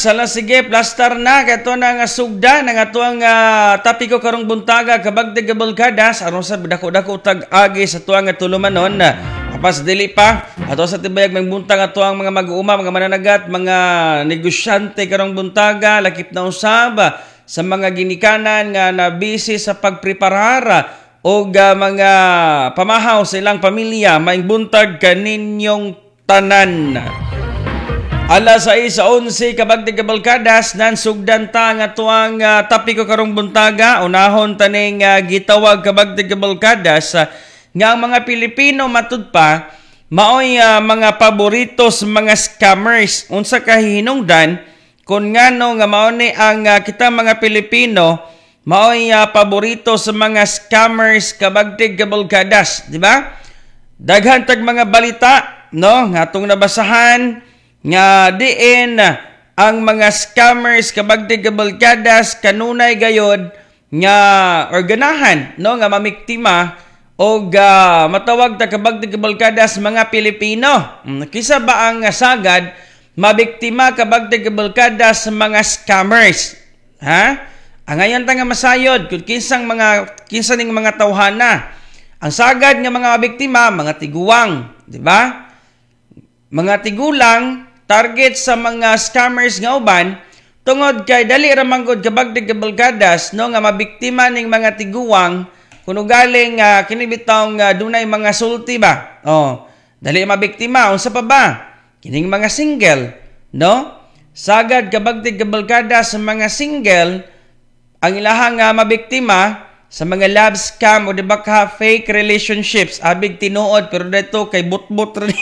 sala sige plaster na kato na nga sugda nga tuang tapiko karong buntaga kabagdig kabalkadas aron sa dako-dako tag agi sa tuang nga tulumanon apas dili pa ato sa tibayag mang buntag ato ang mga mag-uuma mga mananagat mga negosyante karong buntaga lakip na usab sa mga ginikanan nga nabisi sa pagpreparar o mga pamahaw sa ilang pamilya maing buntag kaninyong tanan. Alas 6:11 kabagdig kabalkadas nan sugdan ta nga tuang tapiko karong buntaga unahon taning gitawag kabagdig kabalkadas nga ang mga Pilipino matud pa maoy mga paboritos mga scammers unsa kahinungdan kun ngano nga mao ni ang kita mga Pilipino maoy paborito sa mga scammers kabagdig kabalkadas, di ba? Daghan tag mga balita no nga atong nabasahan nga diin ang mga scammers kabagdig kabalkadas kanunay gayod nga organahan no nga mamiktima o matawag ta kabagdig kabalkadas mga Pilipino. Kisa ba ang sagad mabiktima kabagdig kabalkadas mga scammers? Ha? Ang ngayon ta nga masayod kung kinsa ning mga tawhana. Ang sagad nga mga biktima mga tiguwang, di ba? Mga tigulang target sa mga scammers nga uban tungod kay dali ra manggod kabagdig kabalkadas no nga mabiktima ning mga tiguwang kuno galing kini bitaw dunay mga sulti ba dali mabiktima unsa pa ba kining mga single no sagad kabagdig kabalkadas sa mga single ang ilahang mabiktima sa mga love scam o di ba ka fake relationships abig tinuod pero dito kay butbut rin.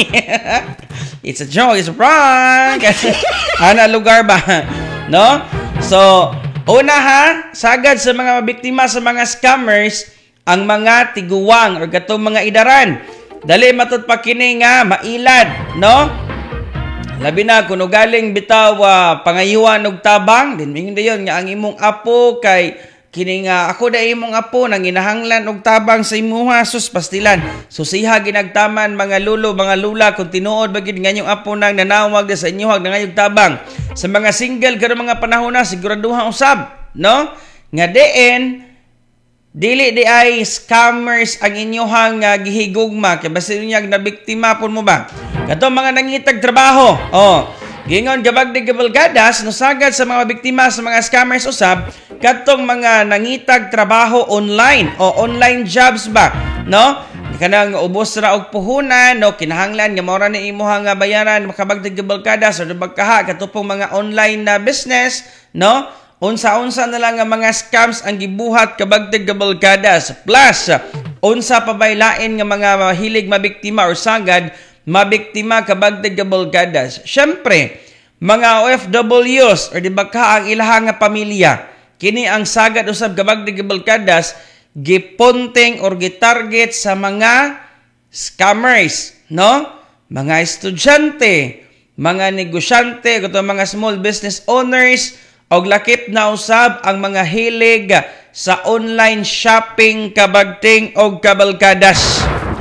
It's a joke, it's a prank. Ana lugar ba? No? So, una sagad sa mga mabiktima sa mga scammers ang mga tiguwang o katong mga idaran. Dali matud pa kini nga mailad, no? Labi na kuno galing bitaw pangayuan og tabang din mingon dayon nga ang imong apo kay kini nga ako da imong apo nang inahanglan og tabang sa imuha sus pastilan susiha ginagtaman mga lulo mga lula kung tinuod bagid nga inyong apo nang nanawag sa inyo hag nangayog tabang sa mga single karon mga panahon na siguraduha usab no nga diin dili di ay scammers ang inyohang gihigugma kay basta niya nabiktima pon mo ba kato mga nangitag trabaho gingon kabagdig kabalkadas no sagad sa mga biktima sa mga scammers usab katong mga nangitag trabaho online o online jobs ba no kanang ubos ra og puhunan no kinahanglan nga mao ra ni imong bayaran makabagdig kabalkadas o bagkaha katupong mga online na business no unsa-unsa na lang nga mga scams ang gibuhat kabagdig kabalkadas plus unsa pa bay lain nga mga mahilig mabiktima or sagad mabiktima kabagdig kabalkadas. Syempre, mga OFWs or di ba ka ang ilahang pamilya, kini ang sagad usab kabagdig kabalkadas gipunting or gitarget sa mga scammers, no? Mga estudyante, mga negosyante, kato mga small business owners, og lakip na usab ang mga hilig sa online shopping kabagting og kabalkadas.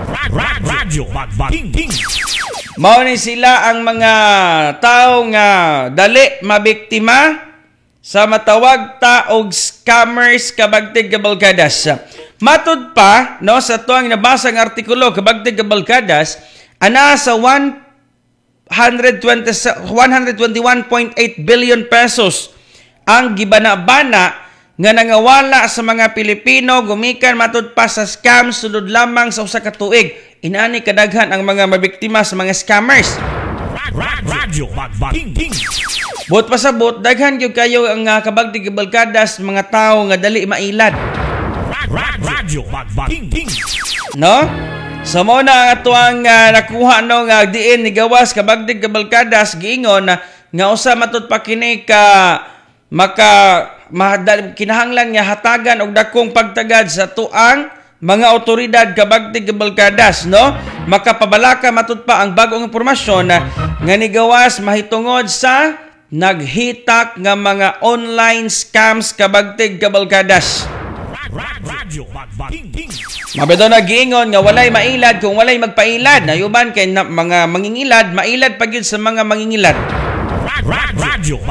Radyo Magbaking. Mao ni sila ang mga tao nga dali mabiktima sa matawag ta og scammers kabagtig kabalkadas. Matud pa no sa tuang nabasang artikulo kabagtig kabalkadas ana sa 121.8 billion pesos ang gibana-bana nga nangawala sa mga Pilipino gumikan matud pa sa scam sulod lamang sa usa ka tuig. Inani kadaghan ang mga mabiktima sa mga scammers. Radyo Magbaking. Bot pasabot daghan gyud kayo ang kabagdig kabalkadas mga tawo nga dali mailad. Radyo Magbaking. No? So mo na ato ang nakuha no nga diin ni gawas kabagdig kabalkadas giingon nga usa matud pa kini ka kinahanglan nga hatagan og dakong pagtagad sa tuang mga otoridad kabagdig kabalkadas no makapabalaka matud pa ang bagong impormasyon nga nigawas mahitungod sa naghitak nga mga online scams kabagtig kabalkadas. Mabito na giingon nga walay mailad kung walay magpailad nayuban kay mga mangingilad mailad pagid sa mga mangingilad.